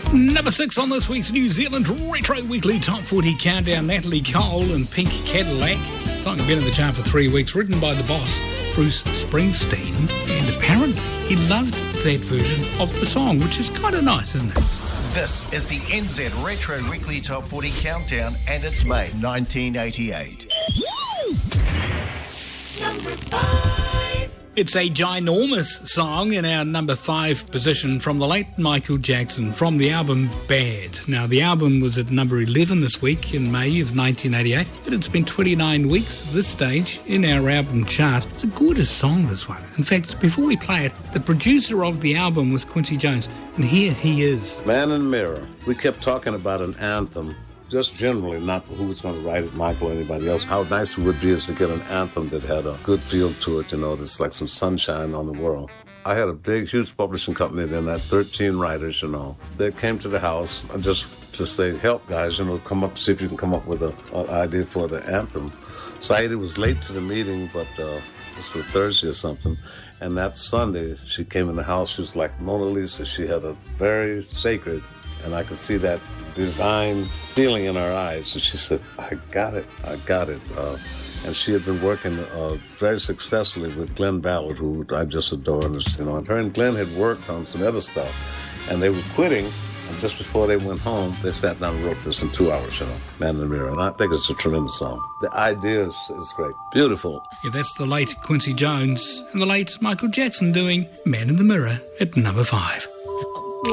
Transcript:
Number 6 on this week's New Zealand Retro Weekly Top 40 Countdown, Natalie Cole and Pink Cadillac. Song been in the chart for 3 weeks, written by the boss, Bruce Springsteen. And apparently he loved that version of the song, which is kind of nice, isn't it? This is the NZ Retro Weekly Top 40 Countdown, and it's May 1988. Number 5. It's a ginormous song in our number 5 position from the late Michael Jackson, from the album Bad. Now, the album was at number 11 this week in May of 1988, but it's been 29 weeks at this stage in our album chart. It's a gorgeous song, this one. In fact, before we play it, the producer of the album was Quincy Jones, and here he is. Man in the Mirror. We kept talking about an anthem. Just generally, not who was going to write it, Michael or anybody else. How nice it would be is to get an anthem that had a good feel to it, that's like some sunshine on the world. I had a big, huge publishing company then, that 13 writers, They came to the house just to say, help guys, come up, see if you can come up with an idea for the anthem. Saida was late to the meeting, but it was a Thursday or something. And that Sunday, she came in the house, she was like Mona Lisa. She had a very sacred, and I could see that divine feeling in her eyes. And she said, I got it. And she had been working very successfully with Glenn Ballard, who I just adore. And her and Glenn had worked on some other stuff. And they were quitting. And just before they went home, they sat down and wrote this in 2 hours, Man in the Mirror. And I think it's a tremendous song. The idea is great. Beautiful. Yeah, that's the late Quincy Jones and the late Michael Jackson doing Man in the Mirror at number 5.